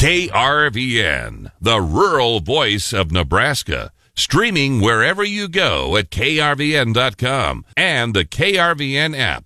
KRVN, the rural voice of Nebraska. Streaming wherever you go at krvn.com and the KRVN app.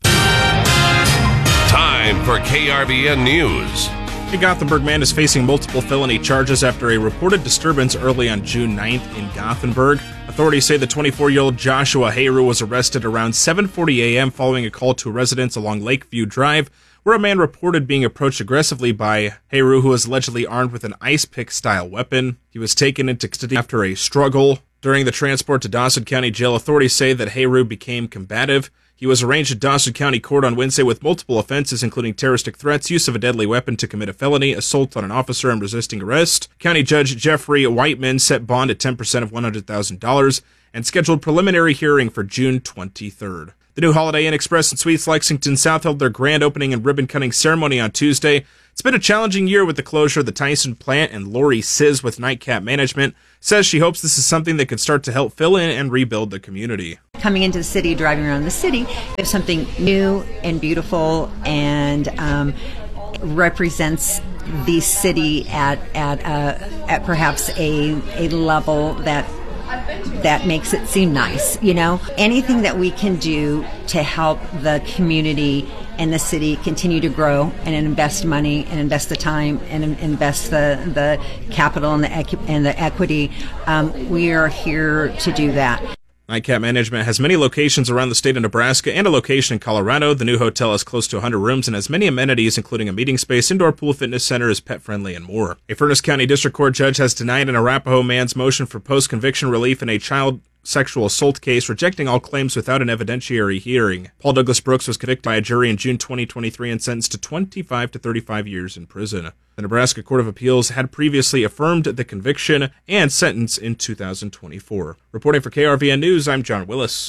Time for KRVN News. A Gothenburg man is facing multiple felony charges after a reported disturbance early on June 9th in Gothenburg. Authorities say the 24-year-old Joshua Hayru was arrested around 7:40 a.m. following a call to a residence along Lakeview Drive, where a man reported being approached aggressively by Hayru, who was allegedly armed with an ice pick-style weapon. He was taken into custody after a struggle. During the transport to Dawson County Jail, authorities say that Hayru became combative. He was arraigned at Dawson County Court on Wednesday with multiple offenses, including terroristic threats, use of a deadly weapon to commit a felony, assault on an officer, and resisting arrest. County Judge Jeffrey Whiteman set bond at 10% of $100,000 and scheduled preliminary hearing for June 23rd. The new Holiday Inn Express and Suites Lexington South held their grand opening and ribbon-cutting ceremony on Tuesday. It's been a challenging year with the closure of the Tyson plant, and Lori Sizz with Nightcap Management says she hopes this is something that could start to help fill in and rebuild the community. Coming into the city, driving around the city, we have something new and beautiful and represents the city at perhaps a level that makes it seem nice, you know? Anything that we can do to help the community and the city continue to grow and invest money and invest the time and invest the capital and the equity, we are here to do that. Nightcap Management has many locations around the state of Nebraska and a location in Colorado. The new hotel has close to 100 rooms and has many amenities, including a meeting space, indoor pool, fitness center, is pet-friendly, and more. A Furnace County District Court judge has denied an Arapahoe man's motion for post-conviction relief in a child sexual assault case, rejecting all claims without an evidentiary hearing. Paul Douglas Brooks was convicted by a jury in June 2023 and sentenced to 25 to 35 years in prison. The Nebraska Court of Appeals had previously affirmed the conviction and sentence in 2024. Reporting for KRVN News, I'm John Willis.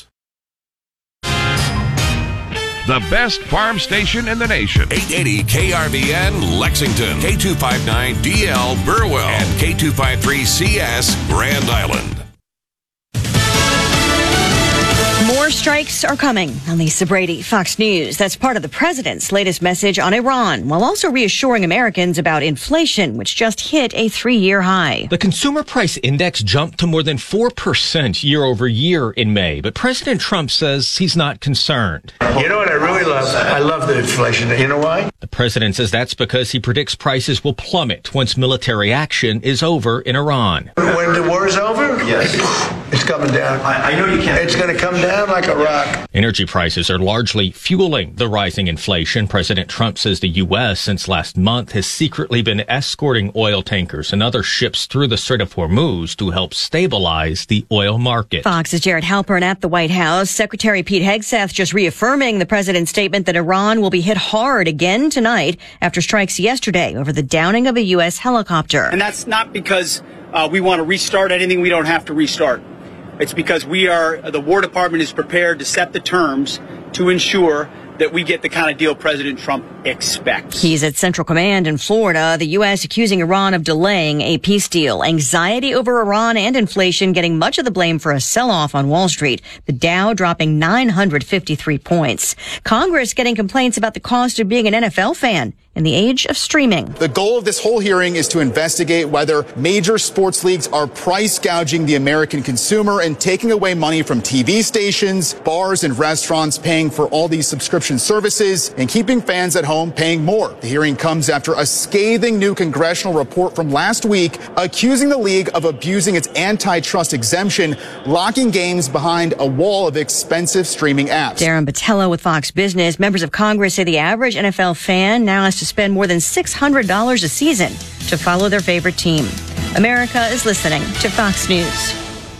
The best farm station in the nation. 880 KRVN Lexington, K259DL Burwell, and K253CS Grand Island. More strikes are coming. I'm Lisa Brady, Fox News. That's part of the president's latest message on Iran, while also reassuring Americans about inflation, which just hit a 3-year high. The consumer price index jumped to more than 4% year over year in May, but President Trump says he's not concerned. You know what I really love? I love the inflation. You know why? The president says that's because he predicts prices will plummet once military action is over in Iran. When the war is over? Yes. It's coming down. I know you can't. It's going to come down like a rock. Energy prices are largely fueling the rising inflation. President Trump says the U.S. since last month has secretly been escorting oil tankers and other ships through the Strait of Hormuz to help stabilize the oil market. Fox's Jared Halpern at the White House. Secretary Pete Hegseth just reaffirming the president's statement that Iran will be hit hard again tonight after strikes yesterday over the downing of a U.S. helicopter. And that's not because we want to restart anything we don't have to restart. It's because the War Department is prepared to set the terms to ensure that we get the kind of deal President Trump expects. He's at Central Command in Florida. The U.S. accusing Iran of delaying a peace deal. Anxiety over Iran and inflation getting much of the blame for a sell-off on Wall Street. The Dow dropping 953 points. Congress getting complaints about the cost of being an NFL fan in the age of streaming. The goal of this whole hearing is to investigate whether major sports leagues are price gouging the American consumer and taking away money from TV stations, bars, and restaurants, paying for all these subscription services and keeping fans at home paying more. The hearing comes after a scathing new congressional report from last week accusing the league of abusing its antitrust exemption, locking games behind a wall of expensive streaming apps. Darren Botello with Fox Business. Members of Congress say the average NFL fan now has to spend more than $600 a season to follow their favorite team. America is listening to Fox News.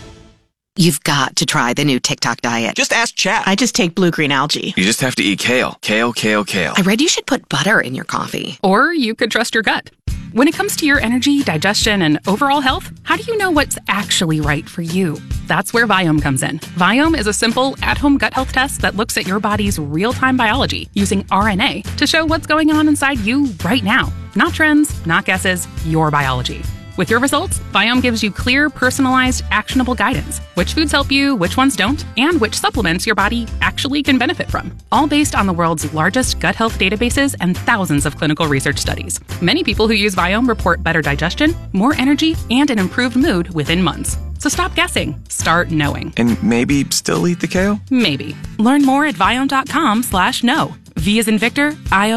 You've got to try the new TikTok diet. Just ask Chat. I just take blue-green algae. You just have to eat kale. Kale, kale, kale. I read you should put butter in your coffee. Or you could trust your gut. When it comes to your energy, digestion, and overall health, how do you know what's actually right for you? That's where Viome comes in. Viome is a simple, at-home gut health test that looks at your body's real-time biology using RNA to show what's going on inside you right now. Not trends, not guesses, your biology. With your results, Viome gives you clear, personalized, actionable guidance. Which foods help you, which ones don't, and which supplements your body actually can benefit from. All based on the world's largest gut health databases and thousands of clinical research studies. Many people who use Viome report better digestion, more energy, and an improved mood within months. So stop guessing. Start knowing. And maybe still eat the kale? Maybe. Learn more at Viome.com/know. V as in Victor,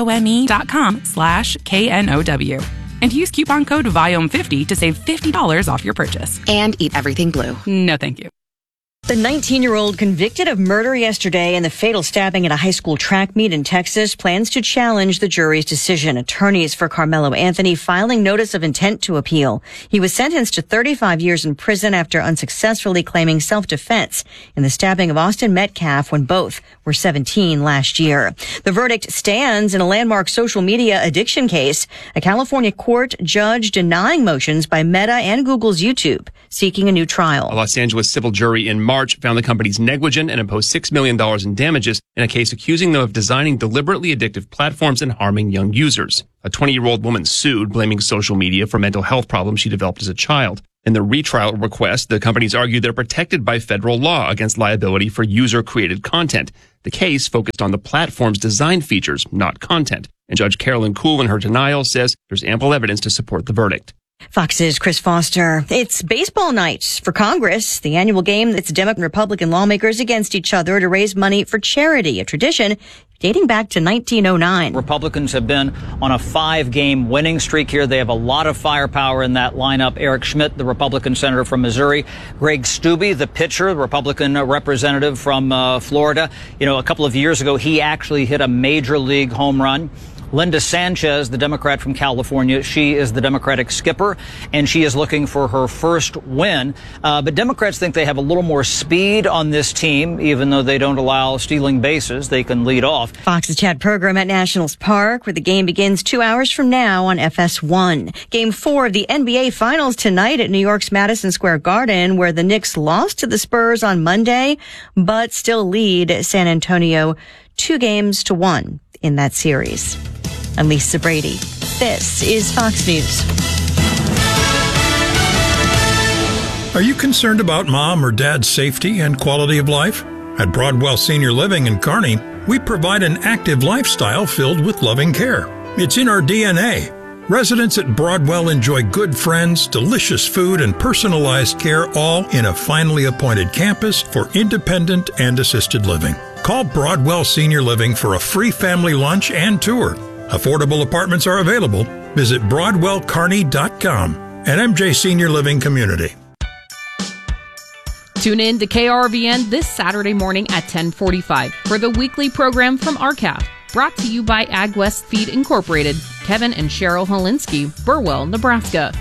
IOME.com/KNOW. And use coupon code VIOME50 to save $50 off your purchase. And eat everything blue. No, thank you. The 19-year-old convicted of murder yesterday in the fatal stabbing at a high school track meet in Texas plans to challenge the jury's decision. Attorneys for Carmelo Anthony filing notice of intent to appeal. He was sentenced to 35 years in prison after unsuccessfully claiming self-defense in the stabbing of Austin Metcalf when both were 17 last year. The verdict stands in a landmark social media addiction case. A California court judge denying motions by Meta and Google's YouTube, seeking a new trial. A Los Angeles civil jury in March found the companies negligent and imposed $6 million in damages in a case accusing them of designing deliberately addictive platforms and harming young users. A 20-year-old woman sued, blaming social media for mental health problems she developed as a child. In the retrial request, the companies argued they're protected by federal law against liability for user-created content. The case focused on the platform's design features, not content. And Judge Carolyn Kuhl, in her denial, says there's ample evidence to support the verdict. Fox's Chris Foster. It's baseball night for Congress, the annual game that's Democrat and Republican lawmakers against each other to raise money for charity, a tradition dating back to 1909. Republicans have been on a 5-game winning streak here. They have a lot of firepower in that lineup. Eric Schmidt, the Republican senator from Missouri. Greg Steube, the pitcher, the Republican representative from Florida. You know, a couple of years ago, he actually hit a major league home run. Linda Sanchez, the Democrat from California, she is the Democratic skipper, and she is looking for her first win. But Democrats think they have a little more speed on this team, even though they don't allow stealing bases. They can lead off. Fox's Chad Program at Nationals Park, where the game begins 2 hours from now on FS1. Game 4 of the NBA Finals tonight at New York's Madison Square Garden, where the Knicks lost to the Spurs on Monday, but still lead San Antonio 2-1 in that series. I'm Lisa Brady. This is Fox News. Are you concerned about mom or dad's safety and quality of life? At Broadwell Senior Living in Kearney, we provide an active lifestyle filled with loving care. It's in our DNA. Residents at Broadwell enjoy good friends, delicious food, and personalized care, all in a finely appointed campus for independent and assisted living. Call Broadwell Senior Living for a free family lunch and tour. Affordable apartments are available. Visit BroadwellKearney.com and MJ Senior Living Community. Tune in to KRVN this Saturday morning at 10:45 for the weekly program from RCAF. Brought to you by AgWest Feed Incorporated, Kevin and Cheryl Holinsky, Burwell, Nebraska.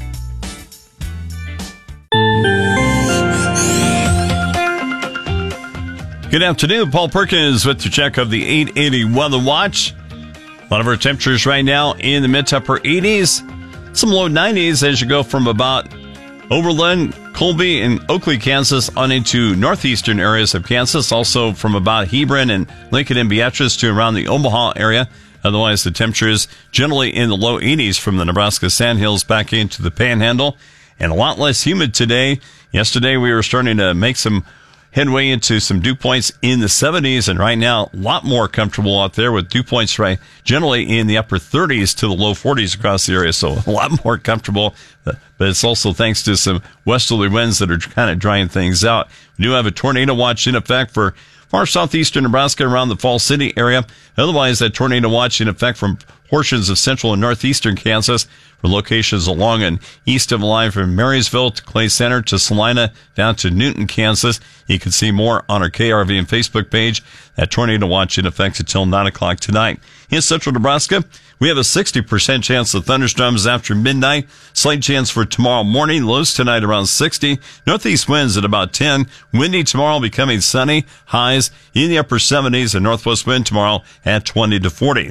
Good afternoon. Paul Perkins with your check of the 880 Weather Watch. A lot of our temperatures right now in the mid to upper 80s. Some low 90s as you go from about Overland, Colby, and Oakley, Kansas on into northeastern areas of Kansas. Also from about Hebron and Lincoln and Beatrice to around the Omaha area. Otherwise, the temperatures generally in the low 80s from the Nebraska Sandhills back into the Panhandle. And a lot less humid today. Yesterday, we were starting to make some headway into some dew points in the 70s, and right now, a lot more comfortable out there with dew points right generally in the upper 30s to the low 40s across the area, so a lot more comfortable. But it's also thanks to some westerly winds that are kind of drying things out. We do have a tornado watch in effect for far southeastern Nebraska around the Falls City area. Otherwise, that tornado watch in effect from portions of central and northeastern Kansas, for locations along and east of the line from Marysville to Clay Center to Salina down to Newton, Kansas. You can see more on our KRV and Facebook page. That tornado watch in effect until 9 o'clock tonight. In central Nebraska, we have a 60% chance of thunderstorms after midnight. Slight chance for tomorrow morning. Lows tonight around 60. Northeast winds at about 10. Windy tomorrow, becoming sunny. Highs in the upper 70s. And northwest wind tomorrow at 20 to 40.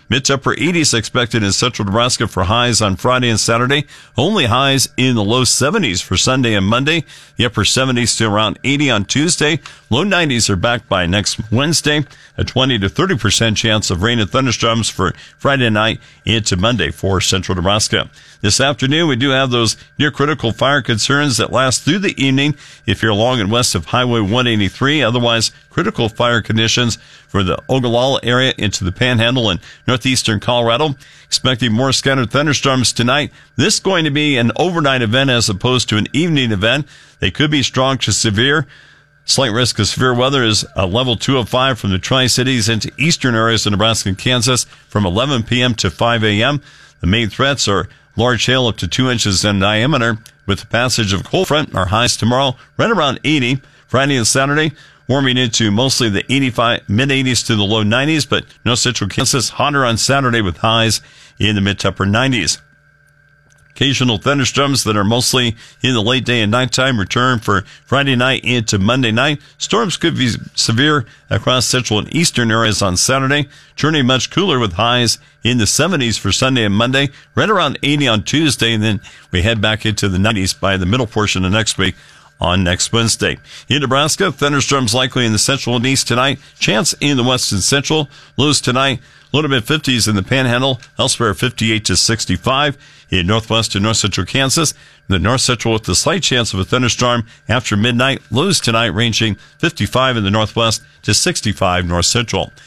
Mid to upper 80s expected in central Nebraska for highs on Friday and Saturday. Only highs in the low 70s for Sunday and Monday. The upper 70s to around 80 on Tuesday. Low 90s are back by next Wednesday. A 20 to 30% chance of rain and thunderstorms for Friday night into Monday for central Nebraska. This afternoon, we do have those near critical fire concerns that last through the evening if you're along and west of Highway 183. Otherwise, critical fire conditions for the Ogallala area into the Panhandle and northeastern Colorado. Expecting more scattered thunderstorms tonight. This is going to be an overnight event as opposed to an evening event. They could be strong to severe. Slight risk of severe weather is a level 205 from the Tri-Cities into eastern areas of Nebraska and Kansas from 11 p.m. to 5 a.m. The main threats are large hail up to 2 inches in diameter. With the passage of a cold front, our highs tomorrow right around 80. Friday and Saturday, warming into mostly the 85, mid-80s to the low 90s, but no central Kansas. Hotter on Saturday with highs in the mid to upper 90s. Occasional thunderstorms that are mostly in the late day and nighttime return for Friday night into Monday night. Storms could be severe across central and eastern areas on Saturday, turning much cooler with highs in the 70s for Sunday and Monday, right around 80 on Tuesday, and then we head back into the 90s by the middle portion of next week on next Wednesday. In Nebraska, thunderstorms likely in the central and east tonight. Chance in the west and central. Lows tonight, low to mid 50s in the Panhandle. Elsewhere, 58 to 65. In northwest and north central Kansas, the north central with the slight chance of a thunderstorm after midnight. Lows tonight ranging 55 in the northwest to 65 north central.